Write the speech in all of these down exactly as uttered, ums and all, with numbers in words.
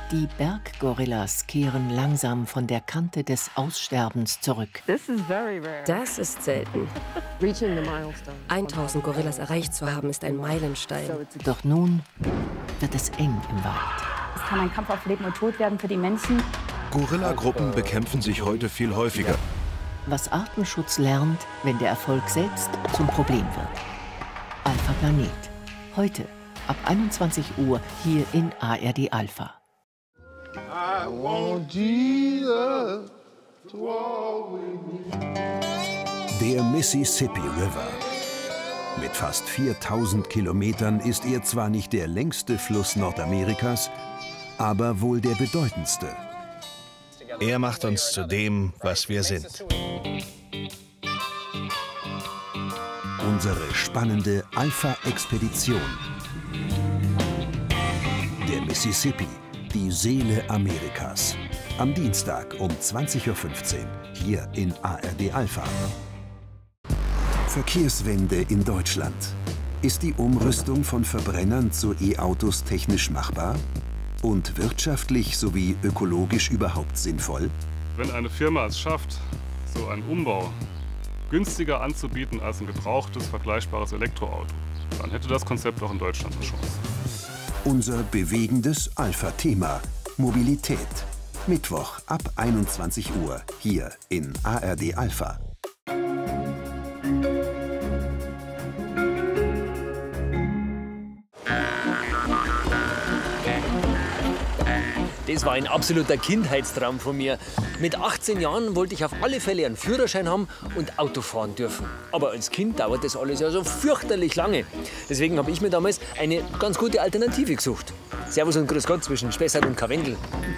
Die Berggorillas kehren langsam von der Kante des Aussterbens zurück. Das ist selten. tausend Gorillas erreicht zu haben, ist ein Meilenstein. Doch nun wird es eng im Wald. Es kann ein Kampf auf Leben und Tod werden für die Menschen. Gorillagruppen bekämpfen sich heute viel häufiger. Was Artenschutz lernt, wenn der Erfolg selbst zum Problem wird. Alpha Planet. Heute ab einundzwanzig Uhr hier in A R D Alpha. I want Jesus to walk with me. Der Mississippi River. Mit fast viertausend Kilometern ist er zwar nicht der längste Fluss Nordamerikas, aber wohl der bedeutendste. Er macht uns zu dem, was wir sind. Unsere spannende Alpha-Expedition. Der Mississippi, die Seele Amerikas. Am Dienstag um zwanzig Uhr fünfzehn hier in A R D Alpha. Verkehrswende in Deutschland. Ist die Umrüstung von Verbrennern zu E-Autos technisch machbar? Und wirtschaftlich sowie ökologisch überhaupt sinnvoll? Wenn eine Firma es schafft, so einen Umbau günstiger anzubieten als ein gebrauchtes, vergleichbares Elektroauto, dann hätte das Konzept auch in Deutschland eine Chance. Unser bewegendes Alpha-Thema: Mobilität. Mittwoch ab einundzwanzig Uhr hier in A R D Alpha. Das war ein absoluter Kindheitstraum von mir. Mit achtzehn Jahren wollte ich auf alle Fälle einen Führerschein haben und Auto fahren dürfen. Aber als Kind dauert das alles ja so fürchterlich lange. Deswegen habe ich mir damals eine ganz gute Alternative gesucht. Servus und Grüß Gott zwischen Spessart und Karwendel.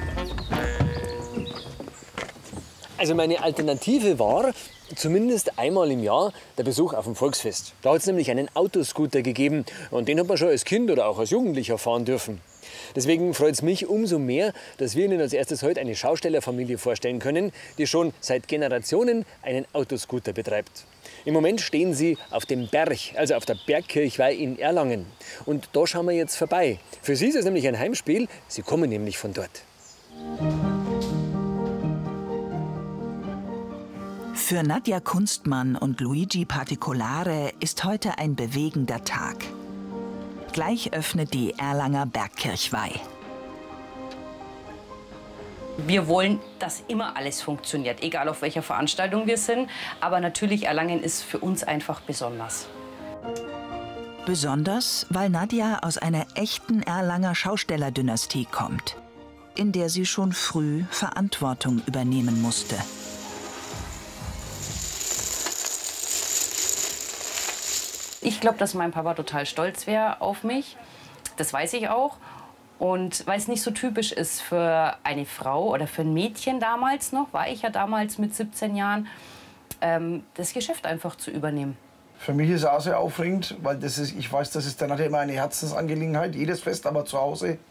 Also meine Alternative war zumindest einmal im Jahr der Besuch auf dem Volksfest. Da hat es nämlich einen Autoscooter gegeben und den hat man schon als Kind oder auch als Jugendlicher fahren dürfen. Deswegen freut es mich umso mehr, dass wir Ihnen als erstes heute eine Schaustellerfamilie vorstellen können, die schon seit Generationen einen Autoscooter betreibt. Im Moment stehen sie auf dem Berg, also auf der Bergkirchweih in Erlangen. Und da schauen wir jetzt vorbei. Für Sie ist es nämlich ein Heimspiel, Sie kommen nämlich von dort. Für Nadja Kunstmann und Luigi Particolare ist heute ein bewegender Tag. Gleich öffnet die Erlanger Bergkirchweih. Wir wollen, dass immer alles funktioniert, egal auf welcher Veranstaltung wir sind. Aber natürlich, Erlangen ist für uns einfach besonders. Besonders, weil Nadja aus einer echten Erlanger Schaustellerdynastie kommt, in der sie schon früh Verantwortung übernehmen musste. Ich glaube, dass mein Papa total stolz wäre auf mich. Das weiß ich auch. Und weil es nicht so typisch ist für eine Frau oder für ein Mädchen damals noch, war ich ja damals mit siebzehn Jahren, ähm, das Geschäft einfach zu übernehmen. Für mich ist es auch sehr aufregend, weil das ist, ich weiß, das ist dann nachher immer eine Herzensangelegenheit, jedes Fest, aber zu Hause